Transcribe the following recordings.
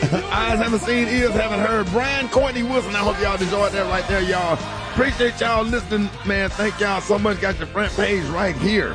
Eyes haven't seen, ears haven't heard. Brian Courtney Wilson. I hope y'all enjoyed that right there, y'all. Appreciate y'all listening, man. Thank y'all so much. Got your front page right here.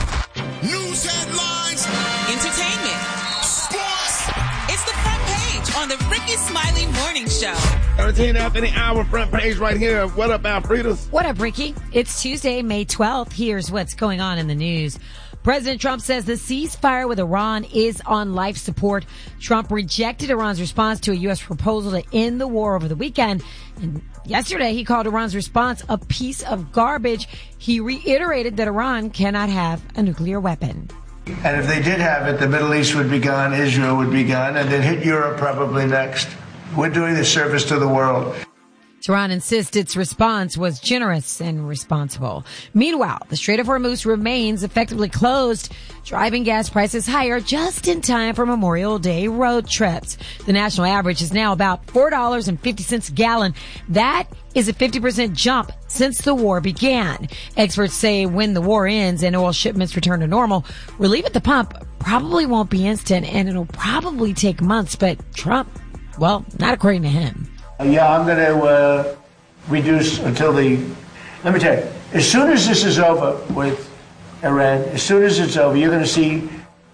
News headlines. Entertainment. Sports. It's the front page on the Ricky Smiley Morning Show. 13 after the hour, front page right here. What up, Alfredas? What up, Ricky? It's Tuesday, May 12th. Here's what's going on in the news. President Trump says the ceasefire with Iran is on life support. Trump rejected Iran's response to a U.S. proposal to end the war over the weekend. And yesterday, he called Iran's response a piece of garbage. He reiterated that Iran cannot have a nuclear weapon. And if they did have it, the Middle East would be gone, Israel would be gone, and then hit Europe probably next. We're doing the service to the world. Tehran insists its response was generous and responsible. Meanwhile, the Strait of Hormuz remains effectively closed, driving gas prices higher just in time for Memorial Day road trips. The national average is now about $4.50 a gallon. That is a 50% jump since the war began. Experts say when the war ends and oil shipments return to normal, relief at the pump probably won't be instant, and it'll probably take months. But Trump, well, not according to him. Yeah, I'm going to reduce until let me tell you, as soon as this is over with Iran, as soon as it's over, you're going to see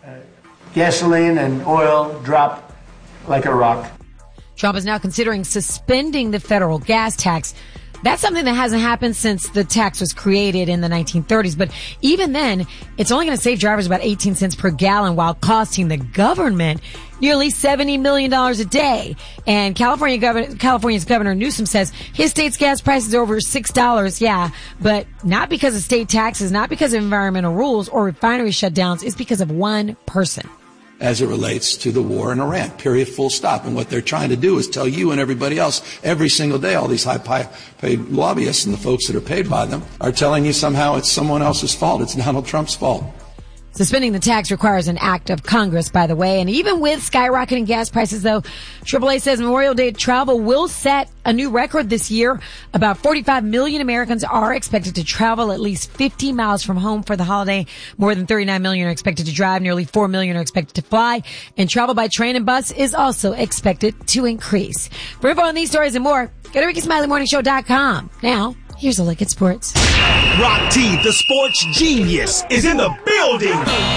gasoline and oil drop like a rock. Trump is now considering suspending the federal gas tax. That's something that hasn't happened since the tax was created in the 1930s. But even then, it's only going to save drivers about 18 cents per gallon while costing the government nearly $70 million a day. And California's Governor Newsom says his state's gas prices are over $6. Yeah, but not because of state taxes, not because of environmental rules or refinery shutdowns. It's because of one person. As it relates to the war in Iran, period, full stop. And what they're trying to do is tell you and everybody else every single day, all these high-paid lobbyists and the folks that are paid by them are telling you somehow it's someone else's fault. It's Donald Trump's fault. Suspending the tax requires an act of Congress, by the way. And even with skyrocketing gas prices, though, AAA says Memorial Day travel will set a new record this year. About 45 million Americans are expected to travel at least 50 miles from home for the holiday. More than 39 million are expected to drive. Nearly 4 million are expected to fly. And travel by train and bus is also expected to increase. For info on these stories and more, go to RickySmileyMorningShow.com. Now, here's a look at sports. Rock T, the sports genius, is in the building.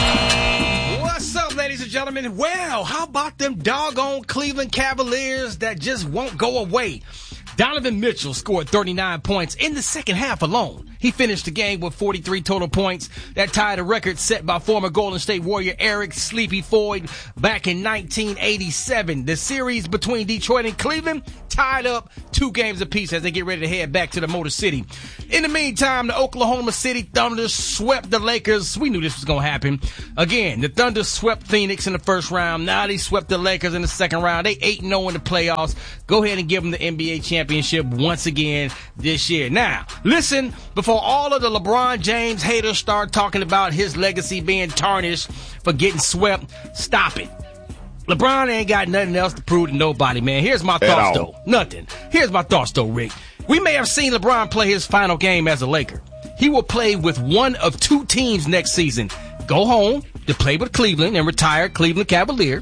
What's up, ladies and gentlemen? Well, how about them doggone Cleveland Cavaliers that just won't go away? Donovan Mitchell scored 39 points in the second half alone. He finished the game with 43 total points. That tied a record set by former Golden State Warrior Eric Sleepy Floyd back in 1987. The series between Detroit and Cleveland tied up 2 games apiece as they get ready to head back to the Motor City. In the meantime, the Oklahoma City Thunder swept the Lakers. We knew this was going to happen. Again, the Thunder swept Phoenix in the first round. Now they swept the Lakers in the second round. They 8-0 in the playoffs. Go ahead and give them the NBA championship once again this year. Now, listen, before all of the LeBron James haters start talking about his legacy being tarnished for getting swept, stop it. LeBron ain't got nothing else to prove to nobody, man. Here's my thoughts, though. Nothing. Here's my thoughts, though, Rick. We may have seen LeBron play his final game as a Laker. He will play with one of 2 teams next season. Go home to play with Cleveland and retire Cleveland Cavalier,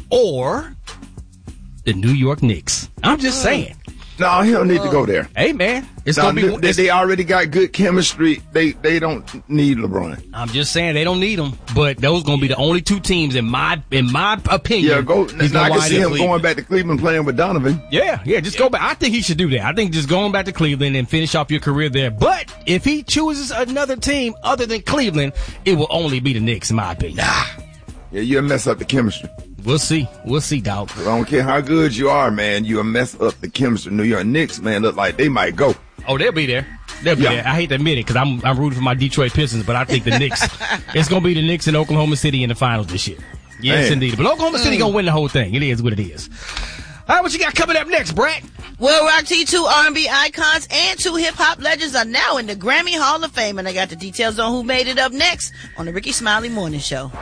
or the New York Knicks. I'm just saying. No, he don't need to go there. Hey, man. It's gonna be. They already got good chemistry. They don't need LeBron. I'm just saying they don't need him. But those gonna be the only 2 teams in my opinion. Yeah, go. I can see him going back to Cleveland playing with Donovan. Yeah, just go back. I think he should do that. I think just going back to Cleveland and finish off your career there. But if he chooses another team other than Cleveland, it will only be the Knicks, in my opinion. Yeah, you'll mess up the chemistry. We'll see, dog. I don't care how good you are, man. You'll mess up the chemistry. New York Knicks, man, look like they might go. Oh, they'll be there. They'll be there. I hate to admit it because I'm rooting for my Detroit Pistons, but I think the Knicks. It's going to be the Knicks and Oklahoma City in the finals this year. Yes, man. Indeed. But Oklahoma City going to win the whole thing. It is what it is. All right, what you got coming up next, Brad? Well, Rock T, 2 R&B icons and 2 hip-hop legends are now in the Grammy Hall of Fame, and I got the details on who made it up next on the Ricky Smiley Morning Show.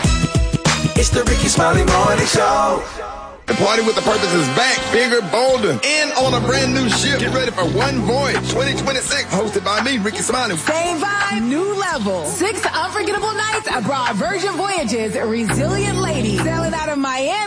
It's the Ricky Smiley Morning Show. The party with the purpose is back, bigger, bolder, and on a brand new ship. Get ready for One Voyage 2026, hosted by me, Ricky Smiley. Same vibe, new level. 6 unforgettable nights abroad. Virgin Voyages, resilient ladies sailing out of Miami.